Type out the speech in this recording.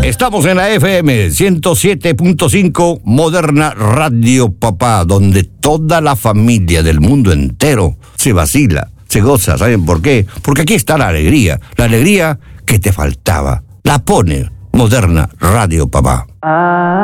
Estamos en la FM 107.5 Moderna Radio Papá, donde toda la familia del mundo entero se vacila, se goza. ¿Saben por qué? Porque aquí está la alegría que te faltaba. La pone Moderna Radio Papá.